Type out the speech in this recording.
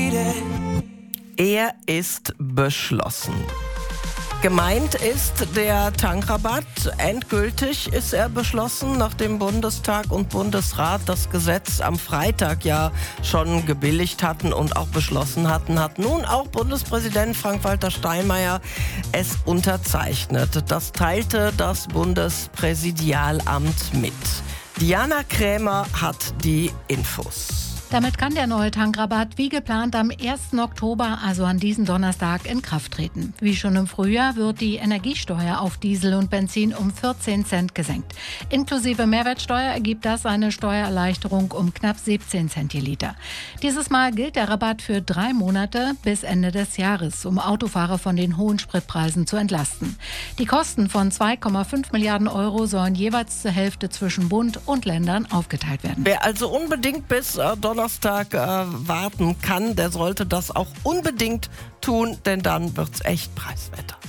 Er ist beschlossen. Gemeint ist der Tankrabatt. Endgültig ist er beschlossen, nachdem Bundestag und Bundesrat das Gesetz am Freitag ja schon gebilligt hatten und auch beschlossen hatten, hat nun auch Bundespräsident Frank-Walter Steinmeier es unterzeichnet. Das teilte das Bundespräsidialamt mit. Diana Krämer hat die Infos. Damit kann der neue Tankrabatt wie geplant am 1. Oktober, also an diesem Donnerstag, in Kraft treten. Wie schon im Frühjahr wird die Energiesteuer auf Diesel und Benzin um 14 Cent gesenkt. Inklusive Mehrwertsteuer ergibt das eine Steuererleichterung um knapp 17 Cent je Liter. Dieses Mal gilt der Rabatt für 3 Monate bis Ende des Jahres, um Autofahrer von den hohen Spritpreisen zu entlasten. Die Kosten von 2,5 Milliarden Euro sollen jeweils zur Hälfte zwischen Bund und Ländern aufgeteilt werden. Wer also unbedingt bis Donnerstag warten kann, der sollte das auch unbedingt tun, denn dann wird's echt Preiswetter.